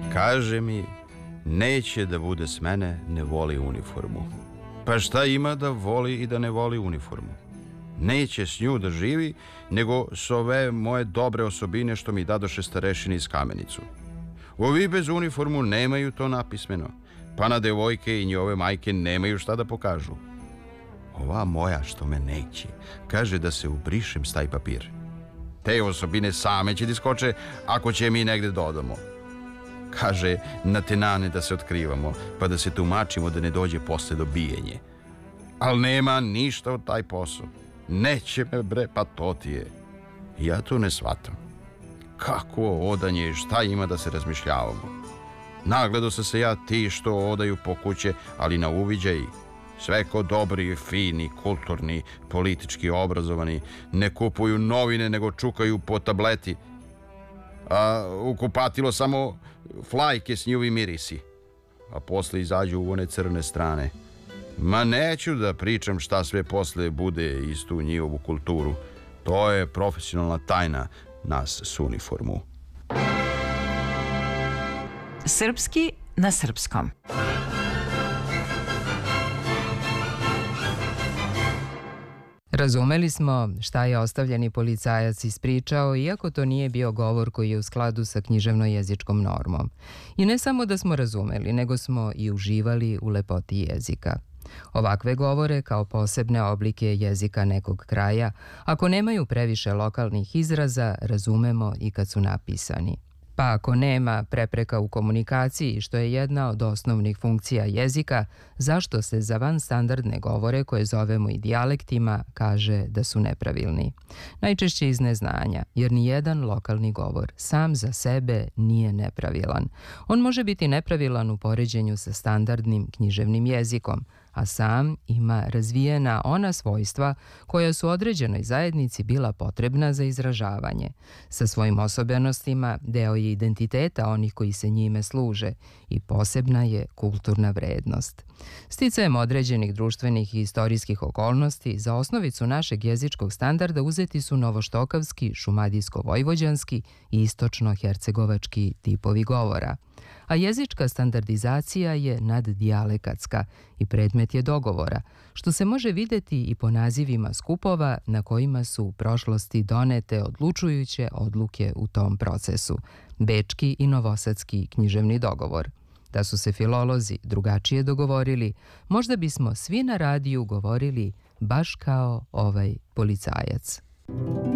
Kaže mi, neće da bude s mene, ne voli uniformu. Pa šta ima da voli i da ne voli uniformu? Neće s nju da živi, nego s ove moje dobre osobine što mi dadoše starešini iz Kamenicu. Ovi bez uniformu nemaju to napismeno, pa na devojke i njove majke nemaju šta da pokažu. Ova moja što me neće, kaže da se ubrišem s taj papir. Te osobine same će diskoče ako će mi negde dodamo. Kaže na tenane da se otkrivamo, pa da se tumačimo da ne dođe posle dobijenje. Al nema ništa od taj posao. Neće me bre, pa to ti je. Ja to ne shvatam. Kako odanje, šta ima da se razmišljavamo? Nagledao sam se ja ti što odaju po kuće, ali na uviđaj. Sve ko dobri, fini, kulturni, politički obrazovani, ne kupuju novine nego čukaju po tableti. A u kupatilo samo flajke s njihovi mirisi. A posle izađu u one crne strane. Ma neću da pričam šta sve posle bude iz tu njihovu kulturu. To je profesionalna tajna nas s uniformu. Srpski na srpskom. Razumeli smo šta je ostavljeni policajac ispričao, iako to nije bio govor koji je u skladu sa književno-jezičkom normom. I ne samo da smo razumeli, nego smo i uživali u lepoti jezika. Ovakve govore, kao posebne oblike jezika nekog kraja, ako nemaju previše lokalnih izraza, razumemo i kad su napisani. Pa ako nema prepreka u komunikaciji, što je jedna od osnovnih funkcija jezika, zašto se za vanstandardne govore, koje zovemo i dijalektima, kaže da su nepravilni? Najčešće iz neznanja, jer nijedan lokalni govor sam za sebe nije nepravilan. On može biti nepravilan u poređenju sa standardnim književnim jezikom, a sam ima razvijena ona svojstva koja su određenoj zajednici bila potrebna za izražavanje. Sa svojim osobenostima deo je identiteta onih koji se njime služe i posebna je kulturna vrednost. Sticajem određenih društvenih i istorijskih okolnosti za osnovicu našeg jezičkog standarda uzeti su novoštokavski, šumadijsko-vojvođanski i istočno-hercegovački tipovi govora. A jezička standardizacija je naddijalekatska i predmet je dogovora, što se može videti i po nazivima skupova na kojima su u prošlosti donete odlučujuće odluke u tom procesu, Bečki i Novosadski književni dogovor. Da su se filolozi drugačije dogovorili, možda bismo svi na radiju govorili baš kao ovaj policajac.